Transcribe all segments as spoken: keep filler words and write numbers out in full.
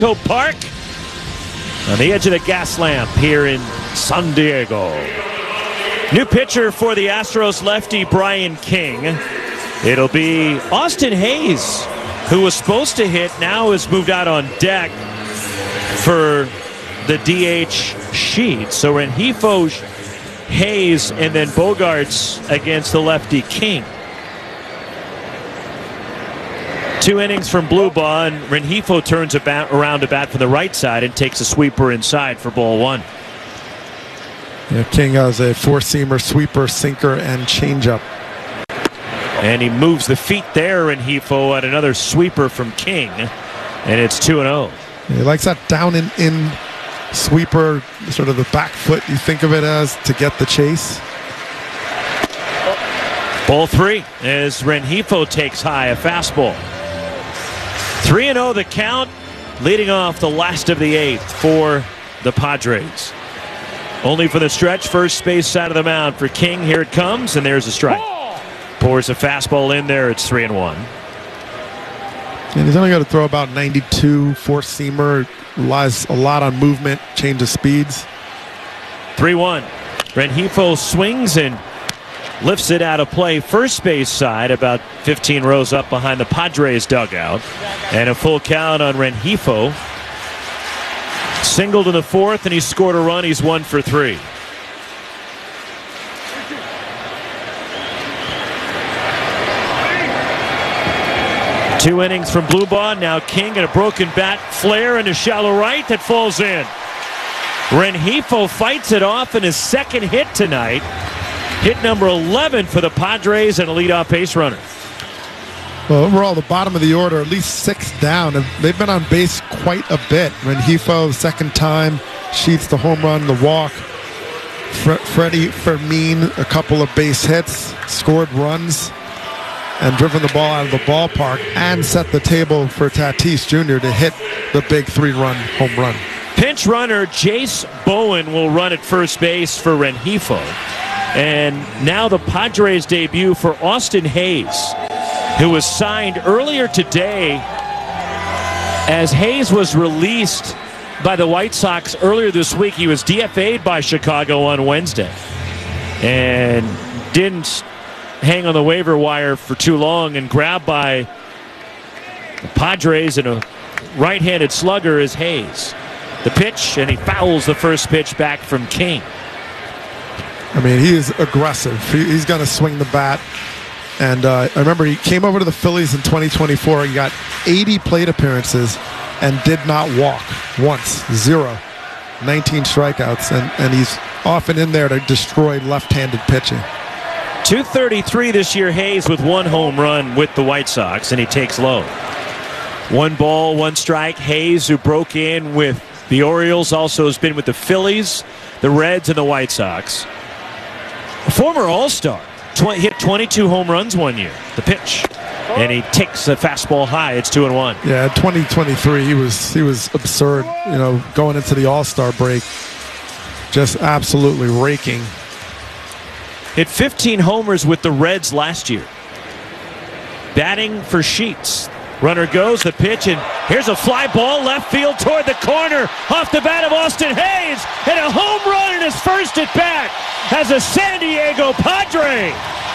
Park on the edge of the gas lamp here in San Diego. New pitcher for the Astros, lefty Brian King. It'll be Austin Hays, who was supposed to hit, now has moved out on deck for the D H sheet. So Rengifo, Hays, and then Bogaerts against the lefty King. Two innings from Blubaugh, and Rengifo turns about around to bat from the right side and takes a sweeper inside for ball one. Yeah, King has a four-seamer, sweeper, sinker, and changeup. And he moves the feet there, Rengifo, at another sweeper from King, and it's two and oh. He likes that down and in sweeper, sort of the back foot you think of it as, to get the chase. Ball three as Rengifo takes high, a fastball. three and oh the count, leading off the last of the eighth for the Padres. Only for the stretch, first base side of the mound for King. Here it comes, and there's a strike. Pours a fastball in there. It's three and one. And he's only got to throw about ninety-two, four-seamer, relies a lot on movement, change of speeds. three one. Rengifo swings and lifts it out of play, first base side, about fifteen rows up behind the Padres dugout. And a full count on Rengifo. Singled in the fourth, and he scored a run. He's one for three. Two innings from Blubaugh. Now King and a broken bat flare into shallow right that falls in. Rengifo fights it off in his second hit tonight. Hit number eleven for the Padres and a leadoff base runner. Well, overall, the bottom of the order, at least six down. They've been on base quite a bit. Rengifo, second time, Sheets the home run, the walk. Fre Freddie Fermin, a couple of base hits, scored runs, and driven the ball out of the ballpark, and set the table for Tatis Junior to hit the big three-run home run. Pinch runner Jace Bowen will run at first base for Rengifo. And now the Padres debut for Austin Hays, who was signed earlier today, as Hays was released by the White Sox earlier this week. He was D F A'd by Chicago on Wednesday and didn't hang on the waiver wire for too long, and grabbed by the Padres, and a right-handed slugger is Hays. The pitch, and he fouls the first pitch back from King. I mean, he is aggressive. He, he's going to swing the bat. And uh, I remember he came over to the Phillies in twenty twenty-four. He got eighty plate appearances and did not walk once. Zero. nineteen strikeouts. And, and he's often in there to destroy left-handed pitching. two thirty-three this year, Hays with one home run with the White Sox, and he takes low. One ball, one strike. Hays, who broke in with the Orioles, also has been with the Phillies, the Reds, and the White Sox. A former All-Star, hit twenty-two home runs one year. The pitch, and he takes a fastball high. It's two and one. Yeah, twenty twenty-three, he was he was absurd. You know, going into the All-Star break, just absolutely raking. Hit fifteen homers with the Reds last year. Batting for Sheets. Runner goes, the pitch, and here's a fly ball left field toward the corner, off the bat of Austin Hays, and a home run in his first at bat as a San Diego Padre.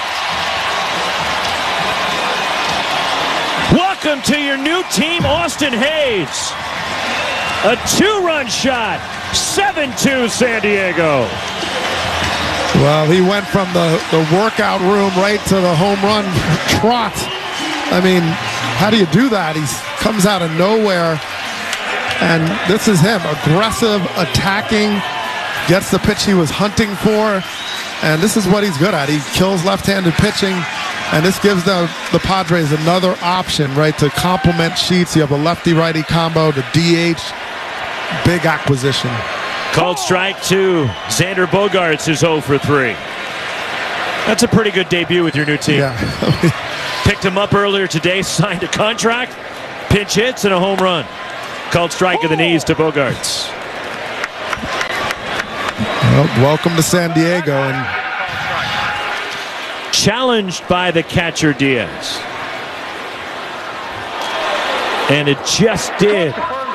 Welcome to your new team, Austin Hays. A two-run shot, seven two San Diego. Well, he went from the, the workout room right to the home run trot. I mean, how do you do that? He comes out of nowhere, and this is him, aggressive, attacking, gets the pitch he was hunting for, and this is what he's good at. He kills left-handed pitching, and this gives the, the Padres another option, right, to complement Sheets. You have a lefty-righty combo, the D H, big acquisition. Called strike two. Xander Bogaerts is oh for three. That's a pretty good debut with your new team. Yeah. Picked him up earlier today, signed a contract, pinch hits, and a home run. Called strike of the knees to Bogaerts. Well, welcome to San Diego. And challenged by the catcher Diaz. And it just did.